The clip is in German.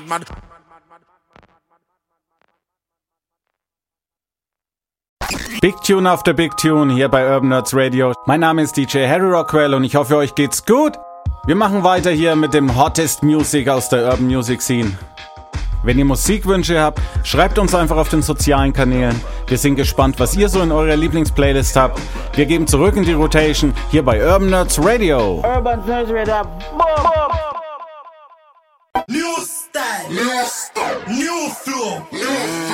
Big Tune after Big Tune hier bei Urban Nerds Radio. Mein Name ist DJ Harry Rockwell und ich hoffe, euch geht's gut. Wir machen weiter hier mit dem Hottest Music aus der Urban Music Scene. Wenn ihr Musikwünsche habt, schreibt uns einfach auf den sozialen Kanälen. Wir sind gespannt, was ihr so in eurer Lieblingsplaylist habt. Wir geben zurück in die Rotation hier bei Urban Nerds Radio. Urban Nerds Radio. Boom. New style, new flow.